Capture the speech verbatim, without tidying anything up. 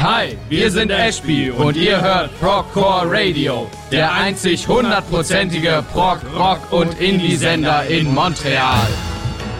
Hi, wir sind Ashby und ihr hört Progcore Radio, der einzig hundertprozentige Prog, Rock und Indie-Sender in Montreal.